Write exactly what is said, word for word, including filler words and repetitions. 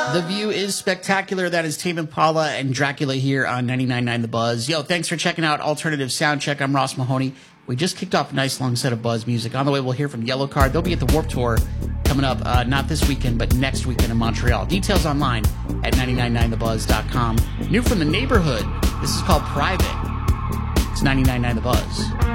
The view is spectacular. That is Tame Impala and Dracula here on ninety-nine point nine The Buzz. Yo, thanks for checking out Alternative Soundcheck. I'm Ross Mahoney. We just kicked off a nice long set of Buzz music. On the way, we'll hear from Yellow Card. They'll be at the Warped Tour coming up, uh, not this weekend, but next weekend in Montreal. Details online at ninety-nine point nine the buzz dot com. New from the neighborhood. This is called Private. It's ninety-nine point nine The Buzz.